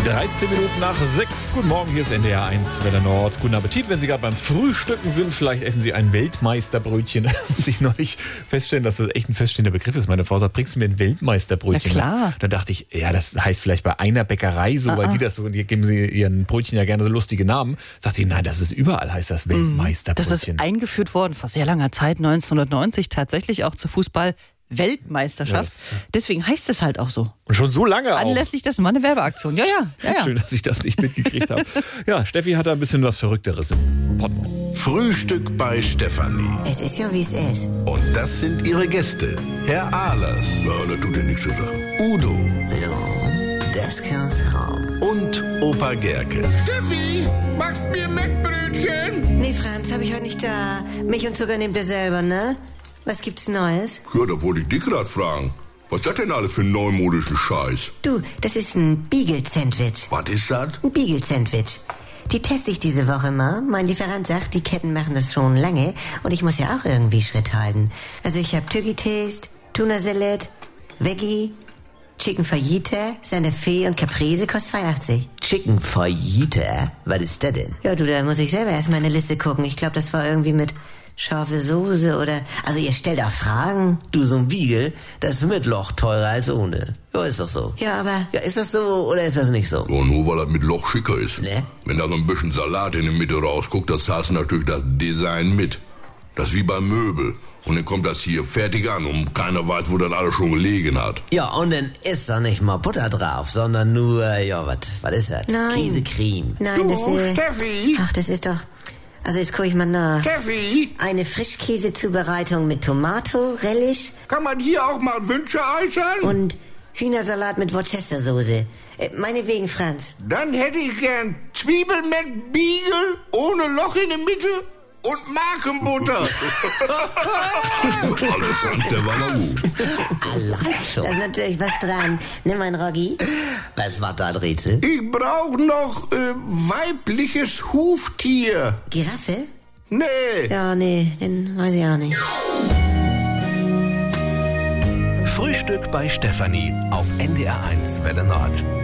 13 Minuten nach 6. Guten Morgen, hier ist NDR 1 Welle Nord. Guten Appetit, wenn Sie gerade beim Frühstücken sind. Vielleicht essen Sie ein Weltmeisterbrötchen. Muss ich neulich feststellen, dass das echt ein feststehender Begriff ist. Meine Frau sagt, bringst du mir ein Weltmeisterbrötchen? Na klar. Da dachte ich, ja, das heißt vielleicht bei einer Bäckerei so, weil die geben sie ihren Brötchen ja gerne so lustige Namen. Sagt sie, nein, das ist überall, heißt das Weltmeisterbrötchen. Das ist eingeführt worden vor sehr langer Zeit, 1990, tatsächlich auch zur Fußball-Weltmeisterschaft. Ja, Deswegen heißt es halt auch so. Und schon so lange auch. Anlässlich dessen mal eine Werbeaktion. Ja. Schön, dass ich das nicht mitgekriegt habe. Ja, Steffi hat da ein bisschen was Verrückteres im Portemonnaie. Frühstück bei Stefanie. Es ist ja, wie es ist. Und das sind ihre Gäste. Herr Ahlers. Ja, das tut dir nichts zu sagen. Udo. Ja, das kann's haben. Und Opa Gerke. Steffi, machst mir Mettbrötchen? Nee, Franz, hab ich heute nicht da. Milch und Zucker nehmt ihr selber, ne? Was gibt's Neues? Ja, da wollte ich dich gerade fragen. Was ist das denn alles für einen neumodischen Scheiß? Du, das ist ein Beagle-Sandwich. Was ist das? Ein Beagle-Sandwich. Die teste ich diese Woche mal. Mein Lieferant sagt, die Ketten machen das schon lange. Und ich muss ja auch irgendwie Schritt halten. Also ich habe Türkei-Taste, Tuna-Salad, Veggie, Chicken Fajita, Santa Fe und Caprese kostet 2,80. Chicken Fajita? Was ist das denn? Ja, du, da muss ich selber erstmal in eine Liste gucken. Ich glaube, das war irgendwie mit scharfe Soße oder... Also ihr stellt auch Fragen. Du, so ein Beagle, das ist mit Loch teurer als ohne. Ja, ist doch so. Ja, aber... Ja, ist das so oder ist das nicht so? Ja, nur weil das mit Loch schicker ist. Ne? Wenn da so ein bisschen Salat in der Mitte rausguckt, das zahlst du natürlich das Design mit. Das ist wie beim Möbel. Und dann kommt das hier fertig an und keiner weiß, wo das alles schon gelegen hat. Ja, und dann ist da nicht mal Butter drauf, sondern nur, ja, was ist das? Nein. Käsecreme. Nein, das ist... Steffi! Ach, das ist doch... Also jetzt gucke ich mal nach. Steffi! Eine Frischkäsezubereitung mit Tomato, Relish Kann man hier auch mal Wünsche äußern? und Hühnersalat mit Worcestersoße. Meinetwegen, Franz. Dann hätte ich gern Zwiebeln mit Beagle, ohne Loch in der Mitte und Markenbutter. Also Franz, der war mal gut. Allein schon. Da ist natürlich was dran. Nimm mal einen Roggi. Was war da ein Rätsel? Ich brauch noch weibliches Huftier. Giraffe? Nee. Ja, nee, den weiß ich auch nicht. Frühstück bei Stefanie auf NDR 1 Welle Nord.